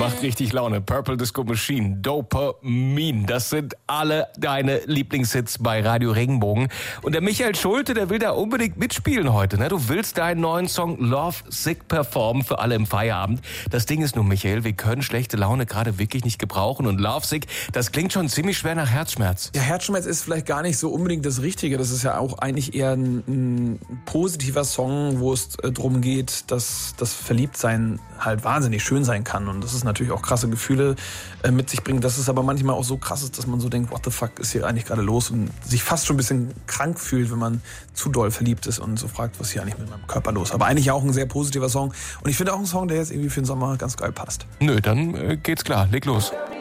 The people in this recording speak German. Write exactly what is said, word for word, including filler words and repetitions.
macht richtig Laune. Purple Disco Machine, Dopamin. Das sind alle deine Lieblingshits bei Radio Regenbogen. Und der Michael Schulte, der will da unbedingt mitspielen heute. Ne? Du willst deinen neuen Song Love Sick performen für alle im Feierabend. Das Ding ist nur, Michael, wir können schlechte Laune gerade wirklich nicht gebrauchen. Und Love Sick, das klingt schon ziemlich schwer nach Herzschmerz. Ja, Herzschmerz ist vielleicht gar nicht so unbedingt das Richtige. Das ist ja auch eigentlich eher ein, ein positiver Song, wo es äh, darum geht, dass das Verliebtsein halt wahnsinnig schön sein kann. Und das ist natürlich auch krasse Gefühle äh, mit sich bringt. Dass es aber manchmal auch so krass ist, dass man so denkt, what the fuck ist hier eigentlich gerade los? Und sich fast schon ein bisschen krank fühlt, wenn man zu doll verliebt ist und so fragt, was ist hier eigentlich mit meinem Körper los? Aber eigentlich auch ein sehr positiver Song. Und ich finde auch ein Song, der jetzt irgendwie für den Sommer ganz geil passt. Nö, dann äh, geht's klar. Leg los.